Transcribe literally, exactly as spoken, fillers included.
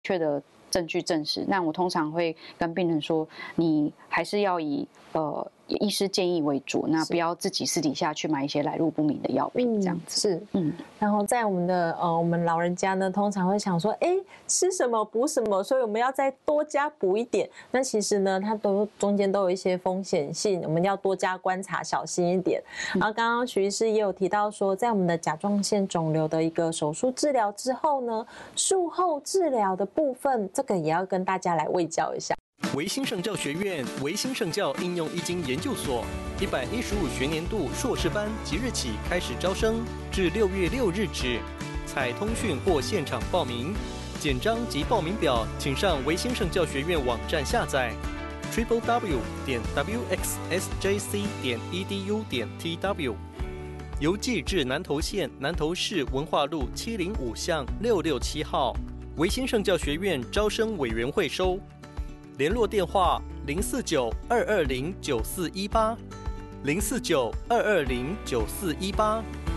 确的证据证实。那我通常会跟病人说，你还是要以呃医师建议为主，那不要自己私底下去买一些来路不明的药品，这样子。 是，嗯。然后在我们的呃我们老人家呢，通常会想说，哎，吃什么补什么，所以我们要再多加补一点。那其实呢，它都中间都有一些风险性，我们要多加观察，小心一点。然后刚刚徐医师也有提到说，在我们的甲状腺肿瘤的一个手术治疗之后呢，术后治疗的部分，这个也要跟大家来卫教一下。 维新圣教学院维新圣教应用易经研究所一百一十五学年度硕士班即日起开始招生，至六月六日止，采通讯或现场报名。简章及报名表，请上维新圣教学院网站下载 triple w 点 w x s j c 点 e d u 点 t w。邮寄至南投县南投市文化路七零五巷六六七号，维新圣教学院招生委员会收。联络电话零四九二二零九四一八，零四九二二零九四一八。